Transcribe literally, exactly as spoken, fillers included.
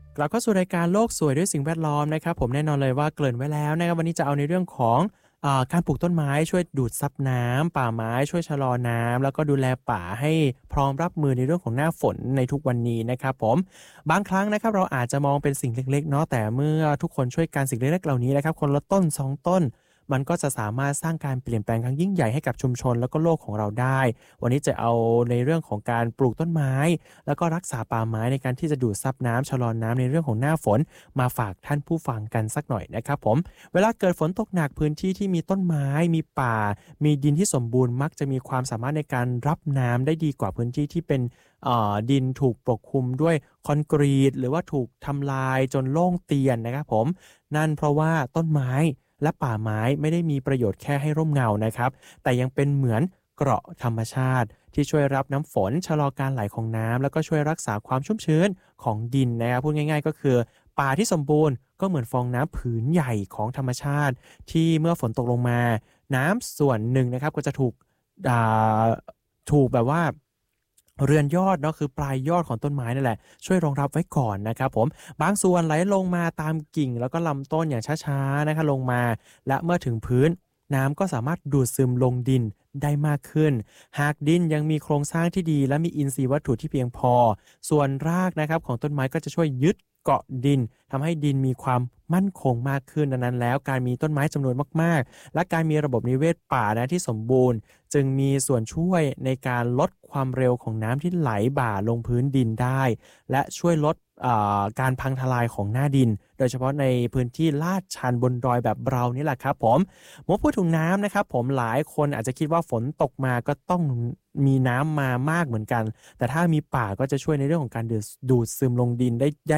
กลับเข้าสู่รายการโลกสวยด้วยสิ่งแวดล้อมนะครับผมแน่นอนเลยว่าเกริ่นไว้แล้วนะครับวันนี้จะเอาในเรื่องของอ่าการปลูกต้นไม้ช่วยดูดซับน้ำป่าไม้ช่วยชะลอน้ำแล้วก็ดูแลป่าให้พร้อมรับมือในเรื่องของหน้าฝนในทุกวันนี้นะครับผมบางครั้งนะครับเราอาจจะมองเป็นสิ่งเล็กๆเนาะแต่เมื่อทุกคนช่วยกันสิ่งเล็กๆเหล่านี้นะครับคนละต้นสองต้นมันก็จะสามารถสร้างการเปลี่ยนแปลงครั้งยิ่งใหญ่ให้กับชุมชนแล้วก็โลกของเราได้วันนี้จะเอาในเรื่องของการปลูกต้นไม้แล้วก็รักษาป่าไม้ในการที่จะดูดซับน้ำชะลอน้ำในเรื่องของหน้าฝนมาฝากท่านผู้ฟังกันสักหน่อยนะครับผมเวลาเกิดฝนตกหนักพื้นที่ที่มีต้นไม้มีป่ามีดินที่สมบูรณ์มักจะมีความสามารถในการรับน้ำได้ดีกว่าพื้นที่ที่เป็นเอ่อดินถูกปกคลุมด้วยคอนกรีตหรือว่าถูกทำลายจนโล่งเตียนนะครับผมนั่นเพราะว่าต้นไม้และป่าไม้ไม่ได้มีประโยชน์แค่ให้ร่มเงานะครับแต่ยังเป็นเหมือนเกราะธรรมชาติที่ช่วยรับน้ำฝนชะลอการไหลของน้ำแล้วก็ช่วยรักษาความชุ่มชื้นของดินนะครับพูดง่ายๆก็คือป่าที่สมบูรณ์ก็เหมือนฟองน้ำผืนใหญ่ของธรรมชาติที่เมื่อฝนตกลงมาน้ำส่วนหนึ่งนะครับก็จะถูกอ่าถูกแบบว่าเรือนยอดเนาะคือปลายยอดของต้นไม้นั่นแหละช่วยรองรับไว้ก่อนนะครับผมบางส่วนไหลลงมาตามกิ่งแล้วก็ลำต้นอย่างช้าๆนะคะลงมาและเมื่อถึงพื้นน้ำก็สามารถดูดซึมลงดินได้มากขึ้นหากดินยังมีโครงสร้างที่ดีและมีอินทรีย์วัตถุที่เพียงพอส่วนรากนะครับของต้นไม้ก็จะช่วยยึดเกาะดินทำให้ดินมีความมั่นคงมากขึ้นดังนั้นแล้วการมีต้นไม้จำนวนมากๆและการมีระบบนิเวศป่านะที่สมบูรณ์จึงมีส่วนช่วยในการลดความเร็วของน้ำที่ไหลบ่าลงพื้นดินได้และช่วยลดการพังทลายของหน้าดินโดยเฉพาะในพื้นที่ลาดชันบนดอยแบบเรานี่แหละครับผมเมื่อพูดถึงน้ำนะครับผมหลายคนอาจจะคิดว่าฝนตกมาก็ต้องมีน้ำมามากเหมือนกันแต่ถ้ามีป่าก็จะช่วยในเรื่องของการดูดดูดซึมลงดินได้ได้